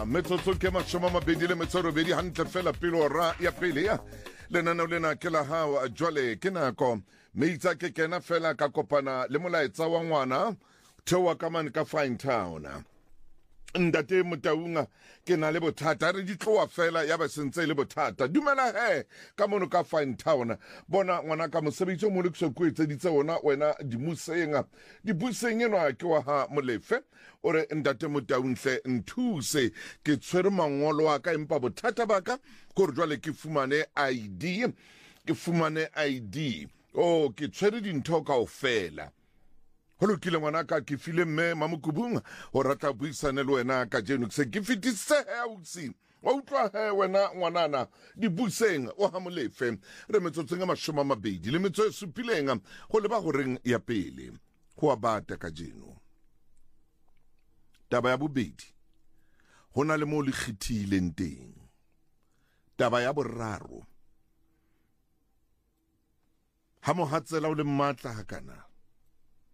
metsotso ke mashome a mabedi le metso e robedi hantle fela pele ora ya pele ya lenaneo lena ke la hao jwale ke nako meitsa ke kena fela ka kopana le molaetsa wa ngwana thewa ka mane ka Fine Town. Ndate Motaunga ke na le bothata re di tloa fela ya ba sentse le bothata dumela he ka mono ka Fine Town bona ngwana ka mosebetsi mo le kusoko etseditse ona wena di musenga di buseng eno ke wa ha molefe ore ndate Motaunhle nthuse ke tshwere mangolo wa ka empa bothata baka gore jwale ke fumane ID oh ke tshwere dintho kaofela Holo kile ngwana ka ke file mme mamukubunga o rata buisane le wena ka jeno ke se ke fitise he utsi wa utlwa he wena ngwanana di buseng o ha molefe re metsotseng a mashoma mabedi le metso e supilenga go le ba goreng ya pele go a bata ka jeno taba ya bobedi hona le mo le khithileng teng taba ya boraro ha mo hatsela o le matla hakana